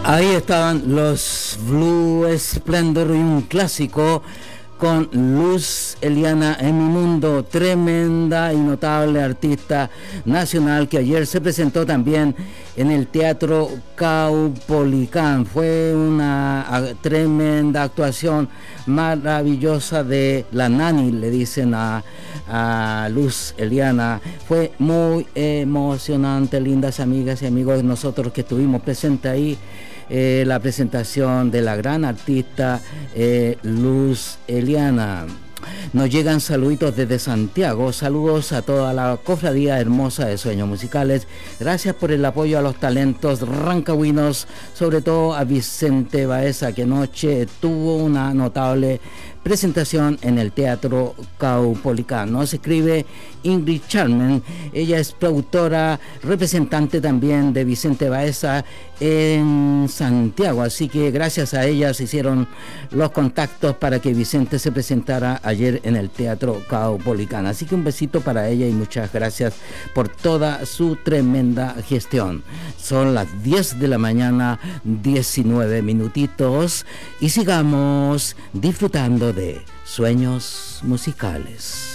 Ahí estaban los Blue Splendor y un clásico con Luz Eliana en mi mundo, tremenda y notable artista nacional que ayer se presentó también en el Teatro Caupolicán. Fue una tremenda actuación maravillosa de la Nani, le dicen a Luz Eliana. Fue muy emocionante, lindas amigas y amigos, nosotros que estuvimos presentes ahí. La presentación de la gran artista Luz Eliana. Nos llegan saluditos desde Santiago, saludos a toda la cofradía hermosa de Sueños Musicales, gracias por el apoyo a los talentos rancagüinos, sobre todo a Vicente Baeza, que anoche tuvo una notable presentación en el Teatro Caupolicán. Nos escribe Ingrid Charmen, ella es productora, representante también de Vicente Baeza en Santiago, así que gracias a ella se hicieron los contactos para que Vicente se presentara ayer en el Teatro Caupolicán. Así que un besito para ella y muchas gracias por toda su tremenda gestión. Son las 10 de la mañana, 19 minutitos, y sigamos disfrutando de Sueños Musicales.